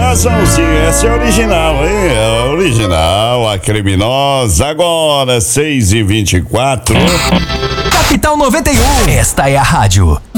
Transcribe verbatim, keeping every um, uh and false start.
coraçãozinho, essa é original, hein? É original, a criminosa. Agora, seis e vinte e quatro. Capital noventa e um. Esta é a rádio